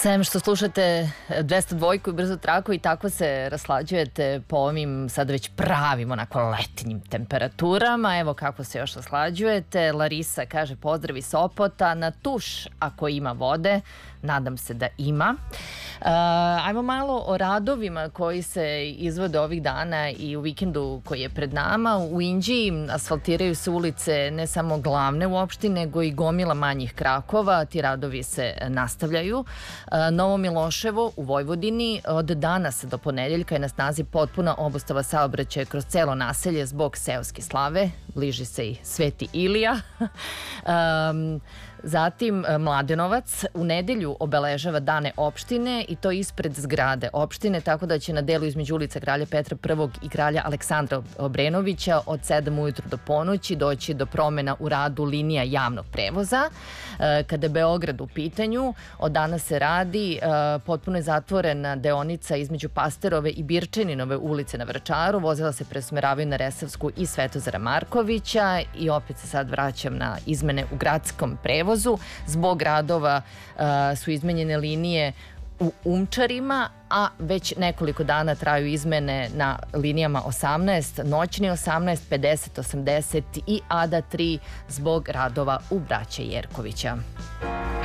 Sem što slušate 202 i brzo traku i tako se raslađujete po ovim sad već pravim onako letnjim temperaturama. Evo kako se još raslađujete. Larisa kaže pozdrav iz Sopota, na tuš ako ima vode, nadam se da ima. Ajmo malo o radovima koji se izvode ovih dana i u vikendu koji je pred nama. U Inđiji asfaltiraju se ulice ne samo glavne u opštini, nego i gomila manjih krakova. Ti radovi se nastavljaju. Novo Miloševo u Vojvodini od danas do ponedeljka je na snazi potpuna obustava saobraćaja kroz celo naselje zbog seoske slave. Bliži se i Sveti Ilija. Zatim Mladenovac u nedelju obeležava dane opštine i to ispred zgrade opštine, tako da će na delu između ulica Kralja Petra I i Kralja Aleksandra Obrenovića od 7 ujutru do ponoći doći do promena u radu linija javnog prevoza. Kada je Beograd u pitanju, od danas se radi, potpuno je zatvorena deonica između Pasterove i Birčeninove ulice na Vračaru, vozila se presmeravaju na Resavsku i Svetozara Markovića i opet se sad vraćam na izmene u gradskom prevozu. Zbog radova su izmenjene linije u Umčarima, a već nekoliko dana traju izmene na linijama 18, noćni 18, 50, 80 i ADA 3 zbog radova u Braće Jerkovića.